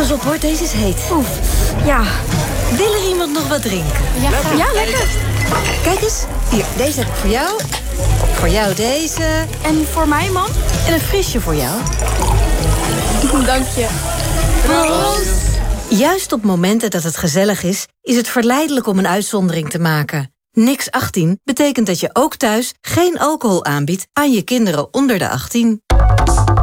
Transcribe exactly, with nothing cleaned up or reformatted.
Pas op hoor, deze is heet. Oeh, ja. Wil er iemand nog wat drinken? Ja, graag. Ja, lekker. Kijk eens, hier, deze heb ik voor jou. Voor jou deze. En voor mij, man? En een frisje voor jou. Dank je. Proost. Juist op momenten dat het gezellig is, is het verleidelijk om een uitzondering te maken. Niks achttien betekent dat je ook thuis geen alcohol aanbiedt aan je kinderen onder de achttien.